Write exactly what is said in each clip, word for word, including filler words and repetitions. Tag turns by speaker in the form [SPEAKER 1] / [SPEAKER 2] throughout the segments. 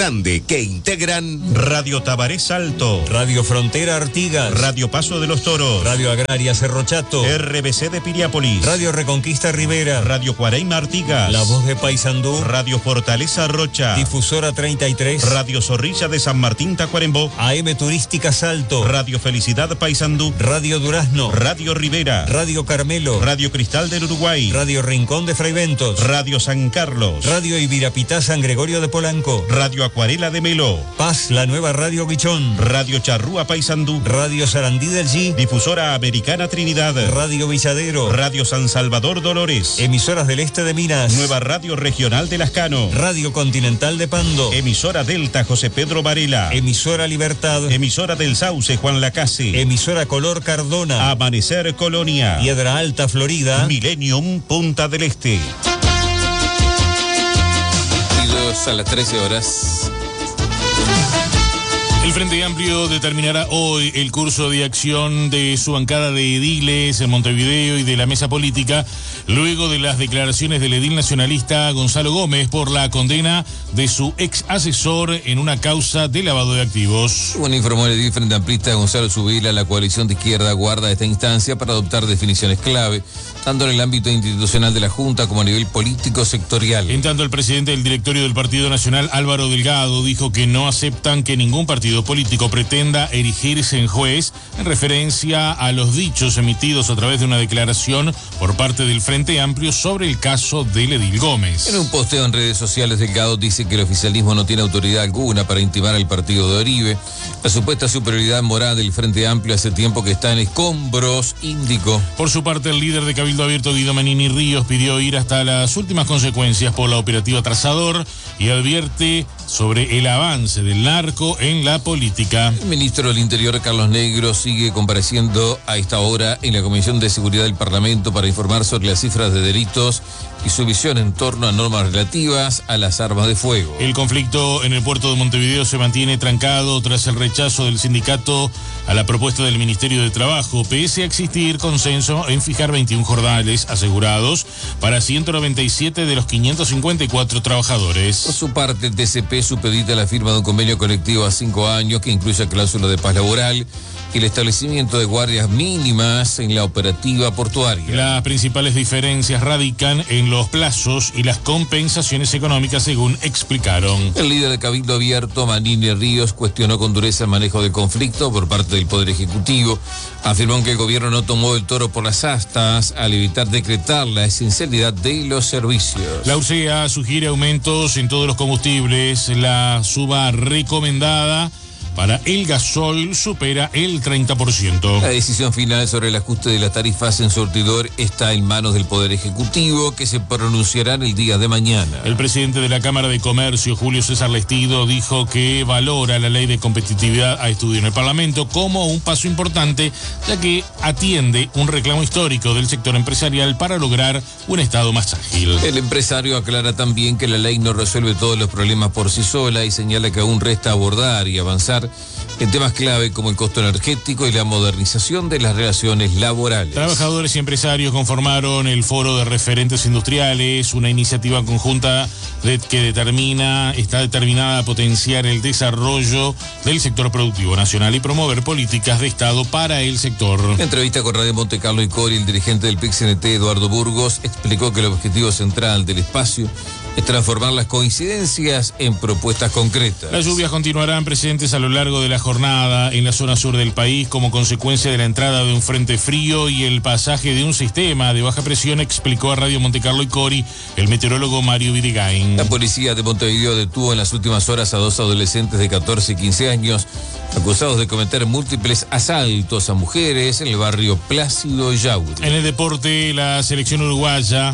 [SPEAKER 1] grande que integran
[SPEAKER 2] Radio Tabaré Salto,
[SPEAKER 3] Radio Frontera Artigas,
[SPEAKER 2] Radio Paso de los Toros,
[SPEAKER 3] Radio Agraria Cerro Chato,
[SPEAKER 2] R B C de Piriápolis,
[SPEAKER 3] Radio Reconquista Rivera,
[SPEAKER 2] Radio Cuareima Artigas,
[SPEAKER 3] La Voz de Paysandú,
[SPEAKER 2] Radio Fortaleza Rocha,
[SPEAKER 3] Difusora treinta y tres,
[SPEAKER 2] Radio Zorrilla de San Martín Tacuarembó,
[SPEAKER 3] A M Turística Salto,
[SPEAKER 2] Radio Felicidad Paysandú,
[SPEAKER 3] Radio Durazno,
[SPEAKER 2] Radio Rivera,
[SPEAKER 3] Radio Carmelo,
[SPEAKER 2] Radio Cristal del Uruguay,
[SPEAKER 3] Radio Rincón de Fraiventos,
[SPEAKER 2] Radio San Carlos,
[SPEAKER 3] Radio Ibirapitá San Gregorio de Polanco,
[SPEAKER 2] Radio Acuarela de Melo,
[SPEAKER 3] Paz, la nueva Radio Guichón,
[SPEAKER 2] Radio Charrúa Paysandú,
[SPEAKER 3] Radio Sarandí del G,
[SPEAKER 2] Difusora Americana Trinidad,
[SPEAKER 3] Radio Villadero,
[SPEAKER 2] Radio San Salvador Dolores,
[SPEAKER 3] Emisoras del Este de Minas,
[SPEAKER 2] Nueva Radio Regional de Lascano,
[SPEAKER 3] Radio Continental de Pando,
[SPEAKER 2] Emisora Delta José Pedro Varela,
[SPEAKER 3] Emisora Libertad,
[SPEAKER 2] Emisora del Sauce Juan Lacase,
[SPEAKER 3] Emisora Color Cardona,
[SPEAKER 2] Amanecer Colonia,
[SPEAKER 3] Piedra Alta Florida,
[SPEAKER 2] Millennium Punta del Este.
[SPEAKER 4] A las trece horas.
[SPEAKER 5] El Frente Amplio determinará hoy el curso de acción de su bancada de ediles en Montevideo y de la mesa política, luego de las declaraciones del edil nacionalista Gonzalo Gómez por la condena de su ex asesor en una causa de lavado de activos.
[SPEAKER 4] Bueno, informó el edil Frente Amplista Gonzalo Zubila, la coalición de izquierda guarda esta instancia para adoptar definiciones clave, tanto en el ámbito institucional de la Junta como a nivel político sectorial.
[SPEAKER 5] En tanto, el presidente del directorio del Partido Nacional, Álvaro Delgado, dijo que no aceptan que ningún partido político pretenda erigirse en juez en referencia a los dichos emitidos a través de una declaración por parte del Frente Amplio sobre el caso del edil Gómez.
[SPEAKER 4] En un posteo en redes sociales, Delgado dice que el oficialismo no tiene autoridad alguna para intimar al partido de Oribe. La supuesta superioridad moral del Frente Amplio hace tiempo que está en escombros, indicó.
[SPEAKER 5] Por su parte, el líder de Cabildo Abierto, Guido Manini Ríos, pidió ir hasta las últimas consecuencias por la operativa Trazador y advierte sobre el avance del narco en la política.
[SPEAKER 4] El ministro del Interior, Carlos Negro, sigue compareciendo a esta hora en la Comisión de Seguridad del Parlamento para informar sobre las cifras de delitos y su visión en torno a normas relativas a las armas de fuego.
[SPEAKER 5] El conflicto en el puerto de Montevideo se mantiene trancado tras el rechazo del sindicato a la propuesta del Ministerio de Trabajo, pese a existir consenso en fijar veintiún jordales asegurados para ciento noventa y siete de los quinientos cincuenta y cuatro trabajadores.
[SPEAKER 4] Por su parte, el T C P supedita la firma de un convenio colectivo a cinco años que incluye cláusula de paz laboral y el establecimiento de guardias mínimas en la operativa portuaria.
[SPEAKER 5] Las principales diferencias radican en los plazos y las compensaciones económicas, según explicaron.
[SPEAKER 4] El líder de Cabildo Abierto, Manini Ríos, cuestionó con dureza el manejo del conflicto por parte del Poder Ejecutivo. Afirmó que el gobierno no tomó el toro por las astas al evitar decretar la esencialidad de los servicios.
[SPEAKER 5] La U C E A sugiere aumentos en todos los combustibles. La suba recomendada para el gasoil supera el treinta por ciento.
[SPEAKER 4] La decisión final sobre el ajuste de las tarifas en surtidor está en manos del Poder Ejecutivo, que se pronunciará el día de mañana.
[SPEAKER 5] El presidente de la Cámara de Comercio, Julio César Lestido, dijo que valora la ley de competitividad a estudio en el Parlamento como un paso importante, ya que atiende un reclamo histórico del sector empresarial para lograr un Estado más ágil.
[SPEAKER 4] El empresario aclara también que la ley no resuelve todos los problemas por sí sola y señala que aún resta abordar y avanzar en temas clave como el costo energético y la modernización de las relaciones laborales.
[SPEAKER 5] Trabajadores y empresarios conformaron el Foro de Referentes Industriales, una iniciativa conjunta de, que determina, está determinada a potenciar el desarrollo del sector productivo nacional y promover políticas de Estado para el sector.
[SPEAKER 4] En entrevista con Radio Monte Carlo y Cori, el dirigente del P I C C N T, Eduardo Burgos, explicó que el objetivo central del espacio es transformar las coincidencias en propuestas concretas.
[SPEAKER 5] Las lluvias continuarán presentes a lo largo de la jornada en la zona sur del país como consecuencia de la entrada de un frente frío y el pasaje de un sistema de baja presión, explicó a Radio Monte Carlo y Cori el meteorólogo Mario Videgain.
[SPEAKER 4] La policía de Montevideo detuvo en las últimas horas a dos adolescentes de catorce y quince años acusados de cometer múltiples asaltos a mujeres en el barrio Plácido Yauri.
[SPEAKER 5] En el deporte, la selección uruguaya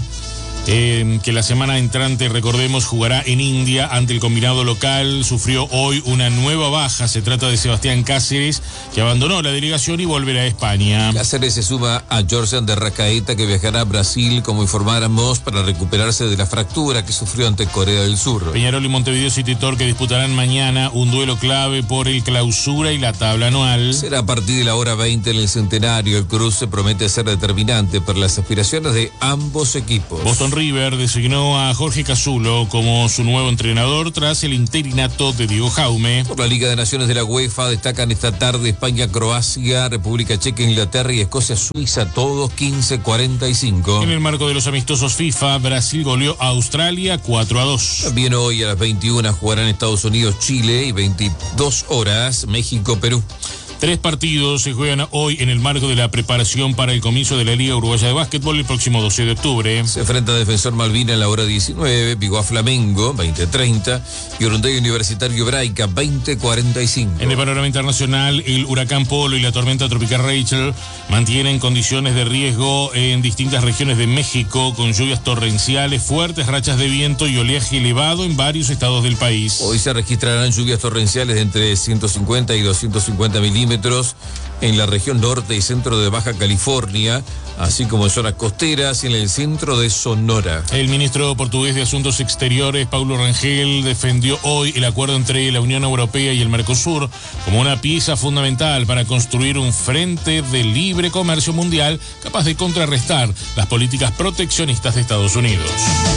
[SPEAKER 5] Eh, que la semana entrante, recordemos, jugará en India ante el combinado local, sufrió hoy una nueva baja. Se trata de Sebastián Cáceres, que abandonó la delegación y volverá a España.
[SPEAKER 4] Cáceres se suma a Jorge de Arrascaeta, que viajará a Brasil, como informáramos, para recuperarse de la fractura que sufrió ante Corea del Sur.
[SPEAKER 5] Peñarol y Montevideo City Torque disputarán mañana un duelo clave por el clausura y la tabla anual.
[SPEAKER 4] Será a partir de la hora veinte en el Centenario. El cruce promete ser determinante para las aspiraciones de ambos equipos.
[SPEAKER 5] Boston River designó a Jorge Casulo como su nuevo entrenador tras el interinato de Diego Jaume.
[SPEAKER 4] Por la Liga de Naciones de la UEFA destacan esta tarde España, Croacia, República Checa, Inglaterra y Escocia, Suiza, todos quince cuarenta y cinco.
[SPEAKER 5] En el marco de los amistosos FIFA, Brasil goleó a Australia cuatro a dos.
[SPEAKER 4] También hoy a las veintiuna jugarán Estados Unidos, Chile y veintidós horas México, Perú.
[SPEAKER 5] Tres partidos se juegan hoy en el marco de la preparación para el comienzo de la Liga Uruguaya de Básquetbol el próximo doce de octubre.
[SPEAKER 4] Se enfrenta Defensor Malvina en la hora diecinueve, Vigua Flamengo, veinte treinta, y Urunday Universitario Hebraica, veinte cuarenta y cinco.
[SPEAKER 5] En el panorama internacional, el huracán Polo y la tormenta tropical Rachel mantienen condiciones de riesgo en distintas regiones de México, con lluvias torrenciales, fuertes rachas de viento y oleaje elevado en varios estados del país.
[SPEAKER 4] Hoy se registrarán lluvias torrenciales de entre ciento cincuenta y doscientos cincuenta milímetros en la región norte y centro de Baja California, así como en zonas costeras y en el centro de Sonora.
[SPEAKER 5] El ministro portugués de Asuntos Exteriores, Paulo Rangel, defendió hoy el acuerdo entre la Unión Europea y el Mercosur como una pieza fundamental para construir un frente de libre comercio mundial capaz de contrarrestar las políticas proteccionistas de Estados Unidos.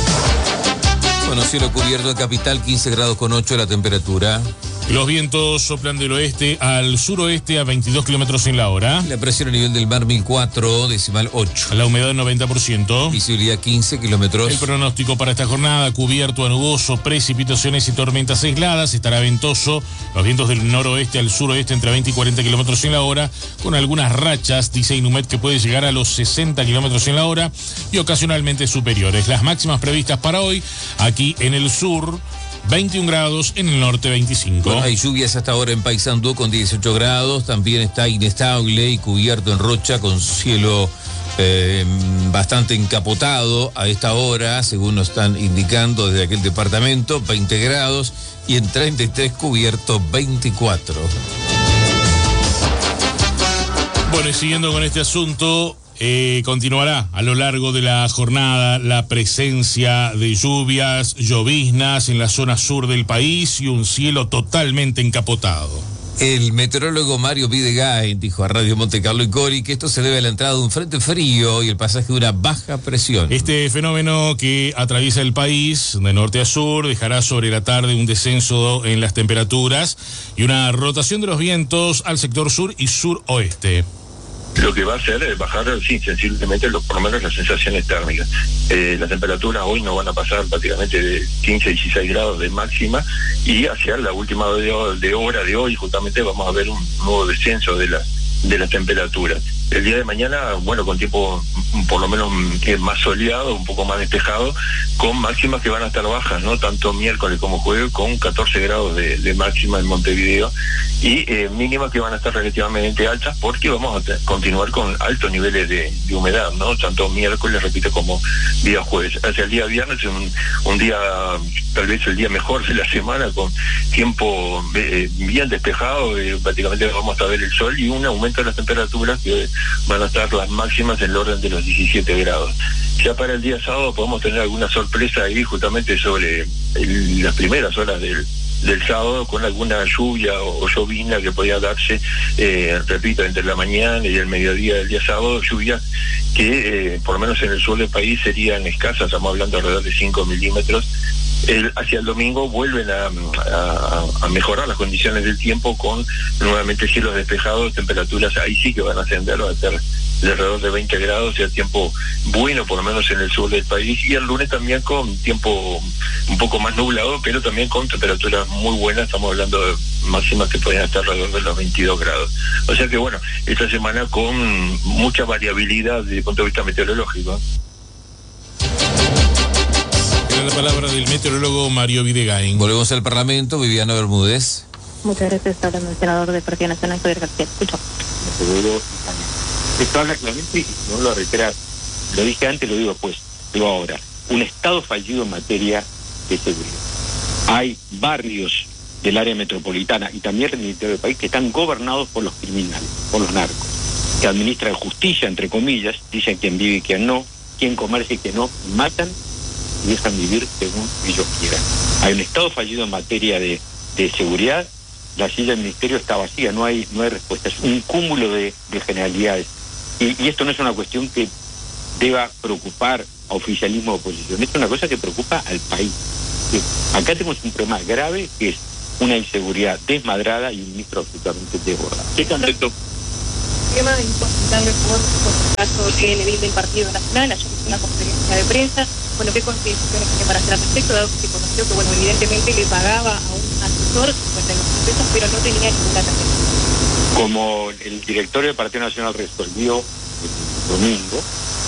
[SPEAKER 4] Bueno, cielo cubierto de capital, quince grados con ocho la temperatura.
[SPEAKER 5] Los vientos soplan del oeste al suroeste a veintidós kilómetros en la hora.
[SPEAKER 4] La presión a nivel del mar mil cuatro, decimal ocho.
[SPEAKER 5] La humedad noventa por ciento.
[SPEAKER 4] Visibilidad quince kilómetros.
[SPEAKER 5] El pronóstico para esta jornada: cubierto a nuboso, precipitaciones y tormentas aisladas. Estará ventoso. Los vientos del noroeste al suroeste entre veinte y cuarenta kilómetros en la hora, con algunas rachas, dice Inumet, que puede llegar a los sesenta kilómetros en la hora y ocasionalmente superiores. Las máximas previstas para hoy, aquí en el sur, veintiún grados, en el norte veinticinco.
[SPEAKER 4] Bueno, hay lluvias hasta ahora en Paysandú con dieciocho grados, también está inestable y cubierto en Rocha con cielo eh, bastante encapotado a esta hora, según nos están indicando desde aquel departamento, veinte grados, y en treinta y tres cubierto veinticuatro.
[SPEAKER 5] Bueno, y siguiendo con este asunto, Eh, continuará a lo largo de la jornada la presencia de lluvias, lloviznas en la zona sur del país y un cielo totalmente encapotado.
[SPEAKER 4] El meteorólogo Mario Videgain dijo a Radio Monte Carlo y Cori que esto se debe a la entrada de un frente frío y el pasaje de una baja presión.
[SPEAKER 5] Este fenómeno que atraviesa el país de norte a sur dejará sobre la tarde un descenso en las temperaturas y una rotación de los vientos al sector sur y suroeste.
[SPEAKER 6] Lo que va a hacer es bajar, sí, sensiblemente, lo, por lo menos las sensaciones térmicas. Eh, las temperaturas hoy no van a pasar prácticamente de quince a dieciséis grados de máxima, y hacia la última de, de hora de hoy justamente vamos a ver un nuevo descenso de la de las temperaturas. El día de mañana, bueno, con tiempo por lo menos más soleado, un poco más despejado, con máximas que van a estar bajas, ¿no? Tanto miércoles como jueves, con catorce grados de, de máxima en Montevideo, y eh, mínimas que van a estar relativamente altas, porque vamos a continuar con altos niveles de, de humedad, ¿no? Tanto miércoles, repito, como día jueves. Hacia el día viernes, un, un día, tal vez el día mejor de la semana, con tiempo eh, bien despejado, eh, prácticamente vamos a ver el sol y un aumento de las temperaturas que van a estar las máximas en el orden de los diecisiete grados. Ya para el día sábado podemos tener alguna sorpresa ahí justamente sobre el, las primeras horas del, del sábado, con alguna lluvia o, o llovizna que podría darse, eh, repito, entre la mañana y el mediodía del día sábado, lluvias que eh, por lo menos en el sur del país serían escasas, estamos hablando alrededor de cinco milímetros. El, hacia el domingo vuelven a, a, a mejorar las condiciones del tiempo, con nuevamente cielos despejados, temperaturas ahí sí que van a ascender, va a ser de alrededor de veinte grados, y el tiempo bueno por lo menos en el sur del país, y el lunes también con tiempo un poco más nublado, pero también con temperaturas muy buenas, estamos hablando de máximas que pueden estar alrededor de los veintidós grados. O sea que bueno, esta semana con mucha variabilidad desde el punto de vista meteorológico.
[SPEAKER 5] La palabra del meteorólogo Mario Videgain.
[SPEAKER 4] Volvemos al Parlamento, Viviana Bermúdez.
[SPEAKER 7] Muchas gracias, está hablando el senador del Partido Nacional, Javier García. Escucho.
[SPEAKER 8] Esto habla claramente y no lo reitero. Lo dije antes, lo digo después, digo ahora. Un Estado fallido en materia de seguridad. Hay barrios del área metropolitana y también del interior del país que están gobernados por los criminales, por los narcos, que administran justicia, entre comillas, dicen quién vive y quién no, quién comercia y quién no, matan y dejan vivir según ellos quieran. Hay un Estado fallido en materia de, de seguridad, la silla del ministerio está vacía, no hay, no hay respuesta, es un cúmulo de, de generalidades. Y, y esto no es una cuestión que deba preocupar a oficialismo o oposición. Esto es una cosa que preocupa al país. Acá tenemos un problema grave que es una inseguridad desmadrada y un ministro absolutamente desbordado.
[SPEAKER 6] ¿Qué contexto?
[SPEAKER 7] El tema de impositarle por, por el caso del edil del Partido Nacional, ayer hizo una conferencia de prensa. Bueno, ¿qué consideraciones tiene para hacer al respecto? Dado que se conoció que, bueno, evidentemente le pagaba a un asesor cincuenta y dos mil pesos, pero no tenía ninguna tarjeta.
[SPEAKER 8] Como el directorio del Partido Nacional resolvió el domingo,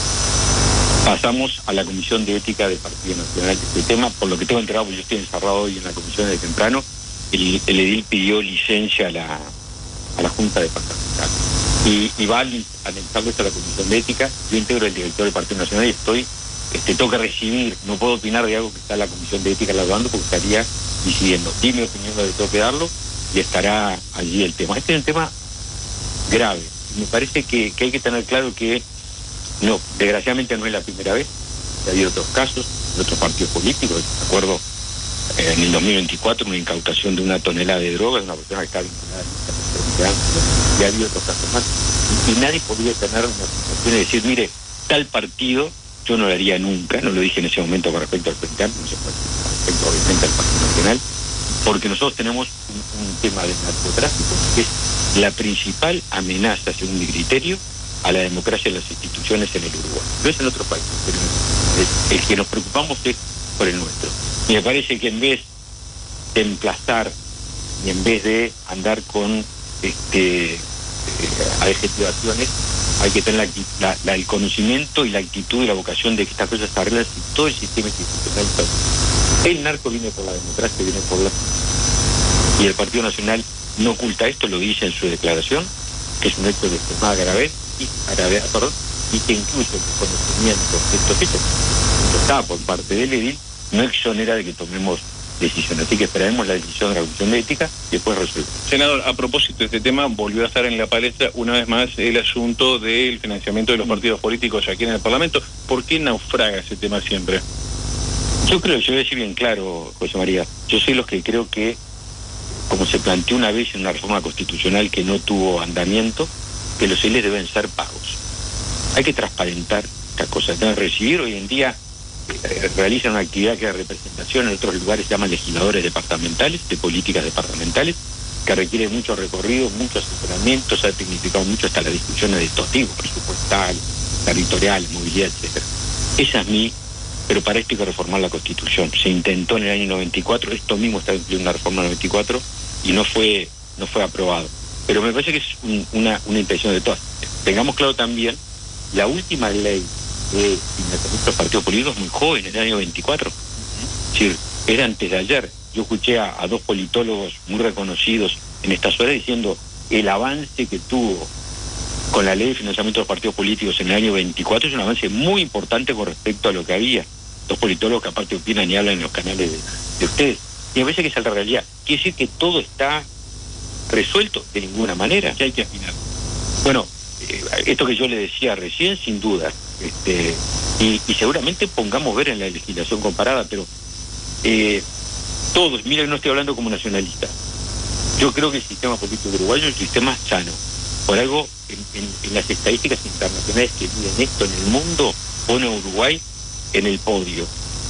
[SPEAKER 8] pasamos a la Comisión de Ética del Partido Nacional este tema. Por lo que tengo enterado, porque yo estoy encerrado hoy en la comisión de temprano, el, el edil pidió licencia a la, a la Junta Departamental. Y, y va a anexarlo esto a la Comisión de Ética. Yo integro el directorio del Partido Nacional y estoy, este, tengo que recibir, no puedo opinar de algo que está en la Comisión de Ética elaborando porque estaría decidiendo. Di mi opinión de tengo que darlo y estará allí el tema. Este es un tema grave. Me parece que, que hay que tener claro que no, desgraciadamente no es la primera vez. Ha habido otros casos de otros partidos políticos. Me acuerdo eh, en el dos mil veinticuatro una incautación de una tonelada de droga de una persona que estaba vinculada a la y ha habido otros casos más. Y, y nadie podía tener una sensación de decir, mire, tal partido yo no lo haría nunca, no lo dije en ese momento con respecto al Frente Amplio, no sé, con respecto obviamente al Partido Nacional, porque nosotros tenemos un, un tema de narcotráfico que es la principal amenaza, según mi criterio, a la democracia y las instituciones en el Uruguay. No es en otro país, pero el, el que nos preocupamos es por el nuestro. Y me parece que en vez de emplazar y en vez de andar con este, eh, adjetivaciones, hay que tener la, la, la, el conocimiento y la actitud y la vocación de que estas cosas se arreglan y todo el sistema institucional. El narco viene por la democracia, viene por la... Y el Partido Nacional no oculta esto, lo dice en su declaración, que es un hecho de extremada gravedad, y, gravedad, perdón, y que incluso el conocimiento de estos hechos, que está por parte del edil, no exonera de que tomemos decisiones. Así que esperaremos la decisión de la Comisión de Ética y después resolver.
[SPEAKER 6] Senador, a propósito de este tema, volvió a estar en la palestra una vez más el asunto del financiamiento de los partidos políticos aquí en el Parlamento. ¿Por qué naufraga ese tema siempre?
[SPEAKER 8] Yo creo, yo voy a decir bien claro, José María, yo soy los que creo que, como se planteó una vez en una reforma constitucional que no tuvo andamiento, que los ediles deben ser pagos. Hay que transparentar estas cosas, deben recibir. Hoy en día eh, realizan una actividad que es representación, en otros lugares se llaman legisladores departamentales, de políticas departamentales, que requiere mucho recorrido, mucho asesoramiento, se ha tecnificado mucho hasta las discusiones de estos tipos, presupuestal, territorial, movilidad, etcétera. Esa es mi... Pero para esto hay que reformar la Constitución. Se intentó en el año noventa y cuatro, esto mismo está incluido en la reforma noventa y cuatro, y no fue no fue aprobado. Pero me parece que es un, una, una intención de todas. Tengamos claro también, la última ley de financiamiento de los partidos políticos muy joven, en el año veinticuatro. Es decir, era antes de ayer. Yo escuché a, a dos politólogos muy reconocidos en estas horas diciendo el avance que tuvo con la ley de financiamiento de los partidos políticos en el año veinticuatro es un avance muy importante con respecto a lo que había. Dos politólogos que aparte opinan y hablan en los canales de, de ustedes. Y me parece que esa es la realidad. Quiere decir que todo está resuelto de ninguna manera.
[SPEAKER 6] ¿Qué hay que afinar?
[SPEAKER 8] Bueno, eh, esto que yo le decía recién, sin duda, este, y, y seguramente pongamos ver en la legislación comparada, pero eh, todos, miren, no estoy hablando como nacionalista. Yo creo que el sistema político uruguayo es un sistema sano. Por algo, en, en, en las estadísticas internacionales que miden esto en el mundo, pone a Uruguay en el podio.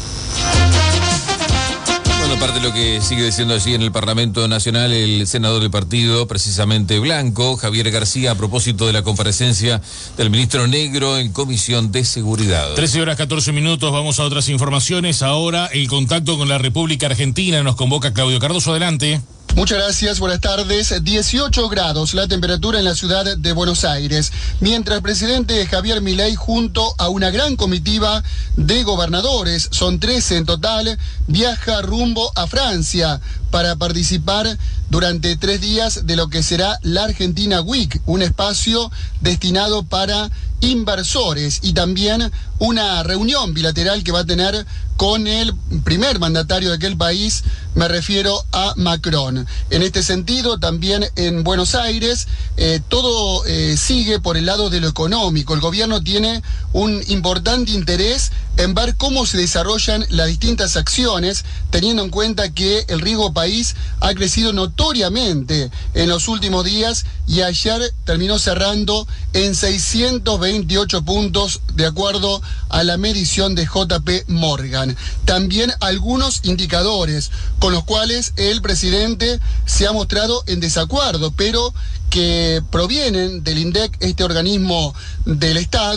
[SPEAKER 4] Bueno, aparte de lo que sigue diciendo allí en el Parlamento Nacional el senador del partido, precisamente blanco, Javier García, a propósito de la comparecencia del ministro Negro en Comisión de Seguridad.
[SPEAKER 5] trece horas catorce minutos, vamos a otras informaciones. Ahora el contacto con la República Argentina, nos convoca Claudio Cardoso, adelante.
[SPEAKER 9] Muchas gracias, buenas tardes. dieciocho grados la temperatura en la ciudad de Buenos Aires, mientras el presidente Javier Milei junto a una gran comitiva de gobernadores, son trece en total, viaja rumbo a Francia para participar durante tres días de lo que será la Argentina Week, un espacio destinado para inversores y también una reunión bilateral que va a tener con el primer mandatario de aquel país, me refiero a Macron. En este sentido, también en Buenos Aires, eh, todo eh, sigue por el lado de lo económico. El gobierno tiene un importante interés en ver cómo se desarrollan las distintas acciones, teniendo en cuenta que el riesgo país ha crecido notoriamente en los últimos días y ayer terminó cerrando en seiscientos veintiocho puntos de acuerdo a la medición de J P Morgan. También algunos indicadores con los cuales el presidente se ha mostrado en desacuerdo, pero que provienen del INDEC, este organismo del Estado.